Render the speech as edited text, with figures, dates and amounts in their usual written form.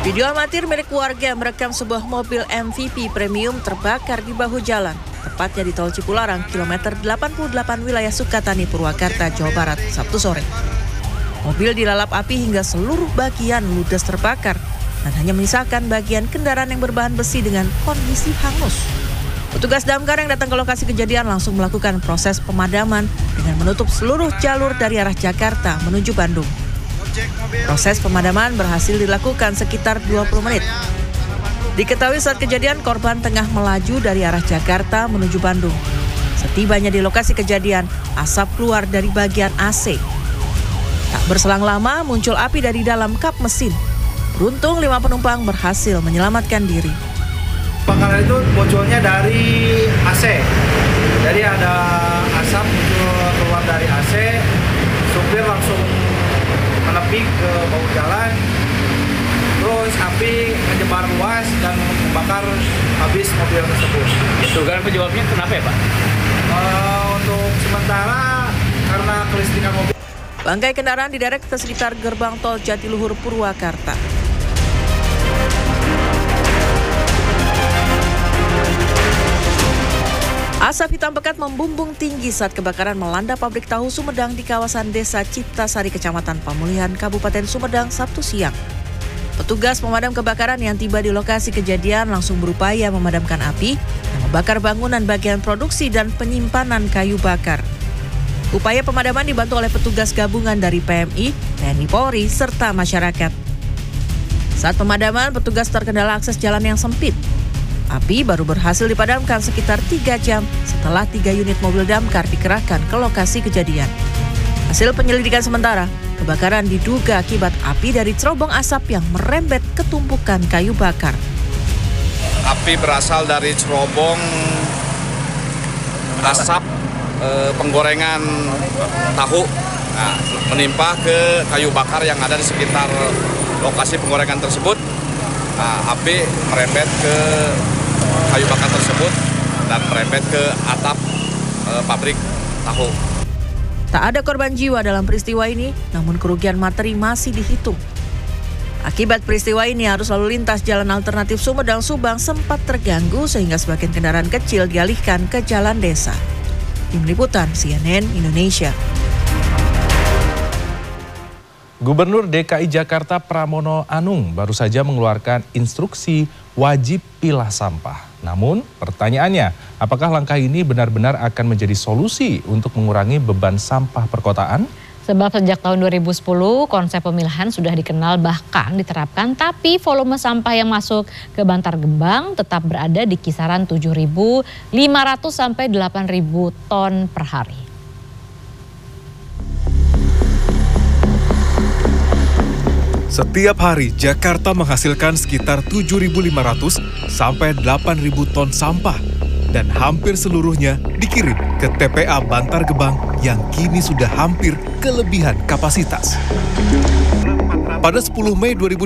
Video amatir milik warga merekam sebuah mobil MVP premium terbakar di bahu jalan, tepatnya di Tol Cipularang, kilometer 88 wilayah Sukatani, Purwakarta, Jawa Barat, Sabtu sore. Mobil dilalap api hingga seluruh bagian ludes terbakar dan hanya menyisakan bagian kendaraan yang berbahan besi dengan kondisi hangus. Petugas damkar yang datang ke lokasi kejadian langsung melakukan proses pemadaman dengan menutup seluruh jalur dari arah Jakarta menuju Bandung. Proses pemadaman berhasil dilakukan sekitar 20 menit. Diketahui saat kejadian korban tengah melaju dari arah Jakarta menuju Bandung. Setibanya di lokasi kejadian, asap keluar dari bagian AC. Tak berselang lama muncul api dari dalam kap mesin. Beruntung 5 penumpang berhasil menyelamatkan diri. Kebakaran itu bocornya dari AC. Jadi ada asap keluar dari AC. Supir langsung menepi ke bahu jalan. Terus api menyebar luas dan membakar habis mobil tersebut. Dugaan penyebabnya kenapa ya, Pak? Untuk sementara karena kelistrikan mobil. Bangkai kendaraan diderek ke sekitar gerbang tol Jatiluhur, Purwakarta. Asap hitam pekat membumbung tinggi saat kebakaran melanda pabrik tahu Sumedang di kawasan Desa Ciptasari, Kecamatan Pamulihan, Kabupaten Sumedang, Sabtu siang. Petugas pemadam kebakaran yang tiba di lokasi kejadian langsung berupaya memadamkan api yang membakar bangunan bagian produksi dan penyimpanan kayu bakar. Upaya pemadaman dibantu oleh petugas gabungan dari PMI, TNI Polri, serta masyarakat. Saat pemadaman, petugas terkendala akses jalan yang sempit. Api baru berhasil dipadamkan sekitar 3 jam setelah 3 unit mobil damkar dikerahkan ke lokasi kejadian. Hasil penyelidikan sementara, kebakaran diduga akibat api dari cerobong asap yang merembet ke tumpukan kayu bakar. Api berasal dari cerobong asap penggorengan tahu, menimpa ke kayu bakar yang ada di sekitar lokasi penggorengan tersebut. Api merembet ke kayu bakar tersebut dan merembet ke atap pabrik tahu. Tak ada korban jiwa dalam peristiwa ini, namun kerugian materi masih dihitung. Akibat peristiwa ini, arus lalu lintas jalan alternatif Sumedang-Subang sempat terganggu sehingga sebagian kendaraan kecil dialihkan ke jalan desa. Tim Liputan CNN Indonesia. Gubernur DKI Jakarta Pramono Anung baru saja mengeluarkan instruksi wajib pilah sampah. Namun pertanyaannya, apakah langkah ini benar-benar akan menjadi solusi untuk mengurangi beban sampah perkotaan? Sebab sejak tahun 2010 konsep pemilahan sudah dikenal bahkan diterapkan, tapi volume sampah yang masuk ke Bantar Gebang tetap berada di kisaran 7.500 sampai 8.000 ton per hari. Setiap hari Jakarta menghasilkan sekitar 7.500 sampai 8.000 ton sampah dan hampir seluruhnya dikirim ke TPA Bantar Gebang yang kini sudah hampir kelebihan kapasitas. Pada 10 Mei 2020,